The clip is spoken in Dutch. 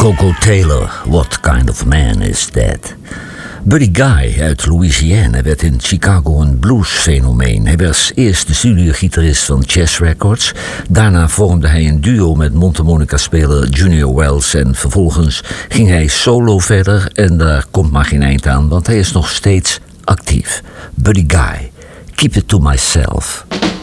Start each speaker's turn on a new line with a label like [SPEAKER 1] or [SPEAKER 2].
[SPEAKER 1] Coco Taylor, What Kind of Man Is That? Buddy Guy uit Louisiana werd in Chicago een bluesfenomeen. Hij was eerst de studiogitarist van Chess Records. Daarna vormde hij een duo met mondharmonica-speler Junior Wells. En vervolgens ging hij solo verder. En daar komt maar geen eind aan, want hij is nog steeds actief. Buddy Guy, Keep It To Myself.